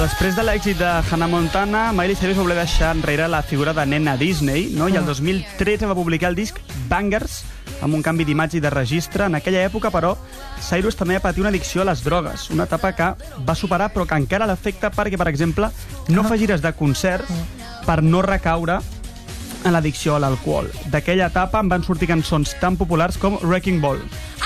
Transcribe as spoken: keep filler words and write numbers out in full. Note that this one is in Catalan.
Després de l'èxit de Hannah Montana, Miley Cyrus va voler deixar enrere la figura de nena Disney, no? I el dos mil tretze va publicar el disc Bangers, amb un canvi d'imatge i de registre. En aquella època, però, Cyrus també va patir una addicció a les drogues, una etapa que va superar però que encara l'afecta perquè, per exemple, no fa gires de concert per no recaure en l'addicció a l'alcohol. D'aquella etapa en van sortir cançons tan populars com Wrecking Ball.